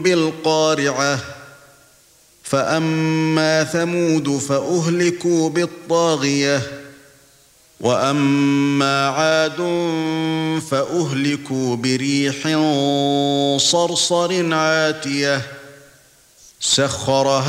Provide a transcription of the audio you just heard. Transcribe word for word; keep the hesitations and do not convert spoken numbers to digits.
بالقارعة فأما ثمود فأهلكوا بالطاغية وأما عاد فأهلكوا بريح صرصر عاتية سخرها